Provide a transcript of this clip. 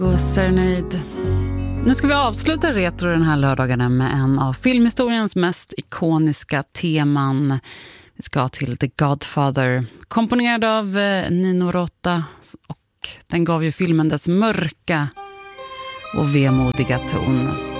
God Serenade. Nu ska vi avsluta retro den här lördagen med en av filmhistoriens mest ikoniska teman. Vi ska till The Godfather, komponerad av Nino Rota, och den gav ju filmen dess mörka och vemodiga ton.